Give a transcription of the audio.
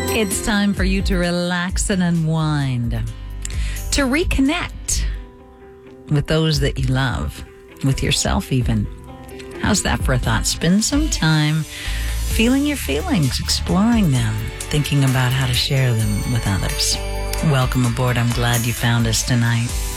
It's time for you to relax and unwind, to reconnect with those that you love, with yourself even. How's that for a thought? Spend some time feeling your feelings, exploring them, thinking about how to share them with others. Welcome aboard. I'm glad you found us tonight.